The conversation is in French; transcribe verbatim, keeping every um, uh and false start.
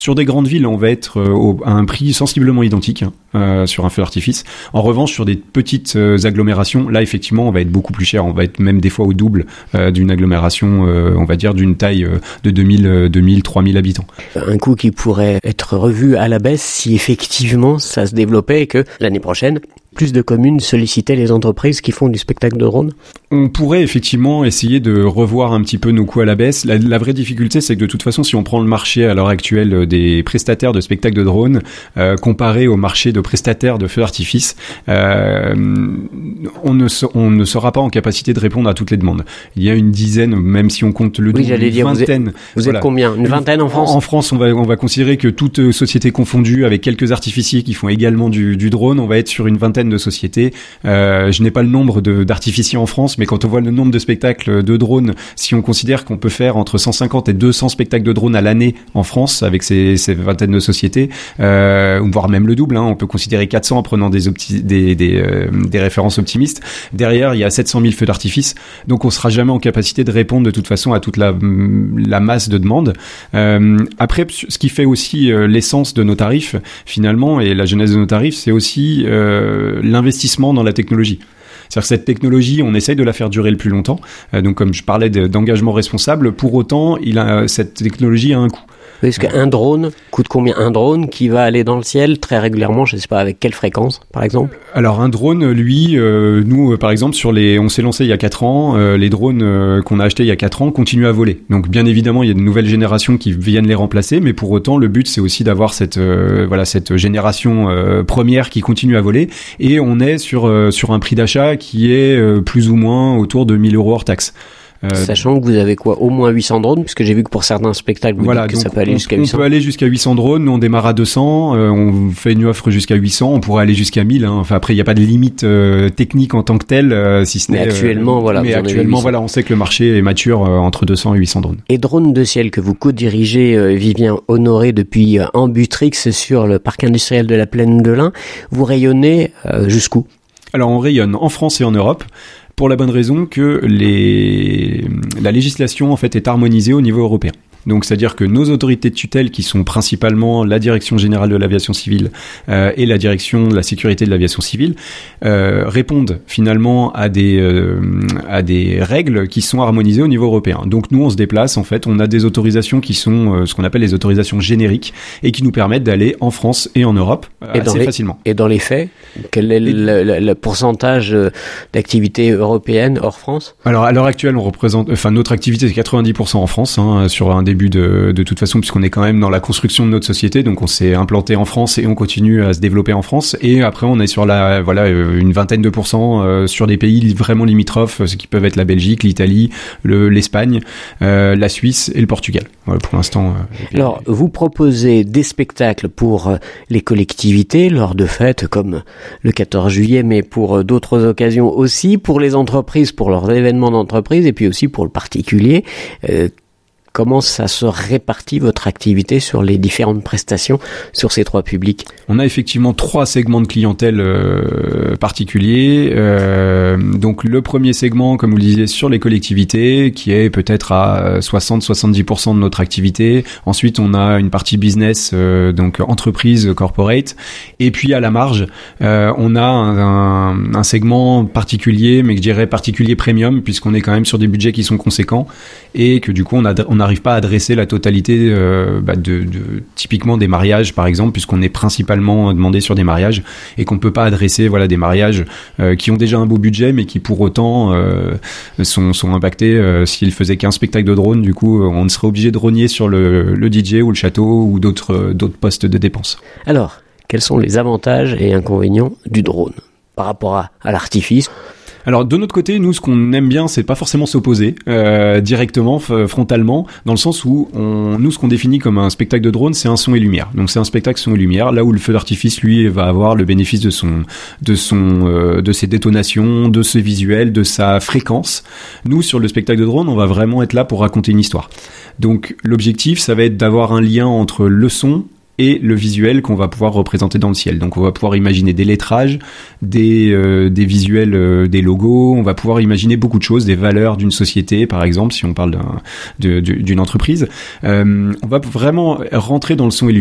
Sur des grandes villes, on va être euh, au, à un prix sensiblement identique hein, euh, sur un feu d'artifice. En revanche, sur des petites euh, agglomérations, là, effectivement, on va être beaucoup plus cher. On va être même des fois au double euh, d'une agglomération, euh, on va dire, d'une taille euh, de deux mille, deux mille, trois mille habitants. Un coût qui pourrait être revu à la baisse si effectivement ça se développait et que l'année prochaine, plus de communes sollicitaient les entreprises qui font du spectacle de drone? On pourrait effectivement essayer de revoir un petit peu nos coûts à la baisse. La, la vraie difficulté, c'est que de toute façon, si on prend le marché à l'heure actuelle des prestataires de spectacles de drone, euh, comparé au marché de prestataires de feux d'artifice, euh, on, ne se, on ne sera pas en capacité de répondre à toutes les demandes. Il y a une dizaine, même si on compte le oui, j'allais une dire, vingtaine. Vous êtes, vous voilà. êtes combien? Une vingtaine en France? En, en France, on va, on va considérer que toute société confondue, avec quelques artificiers qui font également du, du drone, on va être sur une vingtaine de sociétés. Euh, je n'ai pas le nombre de, d'artificiers en France, mais quand on voit le nombre de spectacles de drones, si on considère qu'on peut faire entre cent cinquante et deux cents spectacles de drones à l'année en France avec ces, ces vingtaines de sociétés, euh, voire même le double, hein, on peut considérer quatre cents en prenant des, opti- des, des, euh, des références optimistes. Derrière, il y a sept cent mille feux d'artifice, donc on sera jamais en capacité de répondre de toute façon à toute la, la masse de demandes. Euh, après, ce qui fait aussi euh, l'essence de nos tarifs, finalement, et la genèse de nos tarifs, c'est aussi euh, l'investissement dans la technologie. C'est-à-dire que cette technologie, on essaye de la faire durer le plus longtemps. Euh, donc, comme je parlais de, d'engagement responsable, pour autant, il a, cette technologie a un coût. Est-ce qu'un drone coûte combien? Un drone qui va aller dans le ciel très régulièrement, je ne sais pas avec quelle fréquence, par exemple? Alors un drone, lui, euh, nous, euh, par exemple, sur les, on s'est lancé il y a quatre ans, euh, les drones euh, qu'on a achetés il y a quatre ans continuent à voler. Donc bien évidemment, il y a de nouvelles générations qui viennent les remplacer, mais pour autant, le but c'est aussi d'avoir cette, euh, voilà, cette génération euh, première qui continue à voler. Et on est sur euh, sur un prix d'achat qui est euh, plus ou moins autour de mille euros hors taxe. Euh, Sachant que vous avez quoi, au moins huit cents drones, puisque j'ai vu que pour certains spectacles, vous voilà, dites que donc ça peut aller on, jusqu'à huit cents. On peut aller jusqu'à huit cents drones, nous on démarre à deux cents, euh, on fait une offre jusqu'à huit cents, on pourrait aller jusqu'à mille. Hein. Enfin après, il n'y a pas de limite euh, technique en tant que telle, euh, si ce n'est. Mais actuellement, euh, voilà. Mais actuellement, voilà, on sait que le marché est mature euh, entre deux cents et huit cents drones. Et Drone de ciel que vous co-dirigez, euh, Vivien Honoré, depuis euh, Ambutrix sur le parc industriel de la Plaine de l'Ain, vous rayonnez euh, jusqu'où? Alors on rayonne en France et en Europe. Pour la bonne raison que les... la législation en fait est harmonisée au niveau européen. Donc, c'est-à-dire que nos autorités de tutelle, qui sont principalement la Direction générale de l'aviation civile euh, et la Direction de la sécurité de l'aviation civile, euh, répondent finalement à des euh, à des règles qui sont harmonisées au niveau européen. Donc, nous, on se déplace. En fait, on a des autorisations qui sont euh, ce qu'on appelle les autorisations génériques et qui nous permettent d'aller en France et en Europe euh, et assez les, facilement. Et dans les faits, quel est le, le, le pourcentage d'activité européenne hors France? Alors, à l'heure actuelle, on représente, enfin, notre activité c'est quatre-vingt-dix pour cent en France, hein, sur un début de, de toute façon, puisqu'on est quand même dans la construction de notre société, donc on s'est implanté en France et on continue à se développer en France. Et après, on est sur la, voilà, une vingtaine de pourcents euh, sur des pays vraiment limitrophes, ce qui peuvent être la Belgique, l'Italie, le, l'Espagne, euh, la Suisse et le Portugal. Voilà, pour l'instant. Euh, Alors, vous proposez des spectacles pour les collectivités lors de fêtes comme le quatorze juillet, mais pour d'autres occasions aussi, pour les entreprises, pour leurs événements d'entreprise, et puis aussi pour le particulier. Euh, Comment ça se répartit votre activité sur les différentes prestations sur ces trois publics? On a effectivement trois segments de clientèle euh, particuliers. Euh, donc le premier segment, comme vous le disiez, sur les collectivités, qui est peut-être à soixante à soixante-dix pour cent de notre activité. Ensuite, on a une partie business, euh, donc entreprise, corporate. Et puis à la marge, euh, on a un, un, un segment particulier, mais que je dirais particulier premium, puisqu'on est quand même sur des budgets qui sont conséquents et que du coup on a on n'arrive pas à adresser la totalité euh, bah de, de typiquement des mariages par exemple, puisqu'on est principalement demandé sur des mariages et qu'on peut pas adresser voilà des mariages euh, qui ont déjà un beau budget mais qui pour autant euh, sont sont impactés euh, s'ils faisaient qu'un spectacle de drone. Du coup on serait obligé de rogner sur le, le D J ou le château ou d'autres d'autres postes de dépenses. Alors quels sont les avantages et inconvénients du drone par rapport à, à l'artifice? Alors de notre côté, nous ce qu'on aime bien, c'est pas forcément s'opposer euh, directement, f- frontalement, dans le sens où on, nous ce qu'on définit comme un spectacle de drone, c'est un son et lumière. Donc c'est un spectacle son et lumière, là où le feu d'artifice lui va avoir le bénéfice de son, de son, euh, de ses détonations, de ses visuels, de sa fréquence. Nous sur le spectacle de drone, on va vraiment être là pour raconter une histoire. Donc l'objectif, ça va être d'avoir un lien entre le son et le visuel qu'on va pouvoir représenter dans le ciel. Donc on va pouvoir imaginer des lettrages, des, euh, des visuels, euh, des logos, on va pouvoir imaginer beaucoup de choses, des valeurs d'une société par exemple, si on parle d'un, de, d'une entreprise. Euh, on va vraiment rentrer dans le son et